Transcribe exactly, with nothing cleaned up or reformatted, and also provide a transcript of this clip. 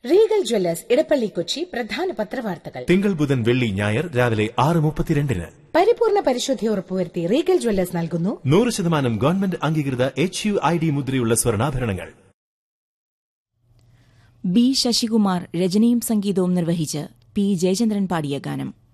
Regal Jewellers Edappally Kochi പ്രധാന പത്രവാർത്തകൾ തിങ്കൾ ബുധൻ വെള്ളി ഞായർ രാവിലെ ആറ് മുപ്പത്തിരണ്ടിന്. പരിപൂർണ പരിശുദ്ധി ഉറപ്പുവരുത്തി റീഗൽ ജ്വല്ലേഴ്സ് നൽകുന്നു നൂറ് ശതമാനം ഗവൺമെന്റ് അംഗീകൃത എച്ച് യു ഐ ഡി മുദ്രയുള്ള സ്വർണ്ണാഭരണങ്ങൾ. ബി ശശികുമാർ രചനയും സംഗീതവും നിർവഹിച്ച് പി ജയചന്ദ്രൻ പാടിയ ഗാനം.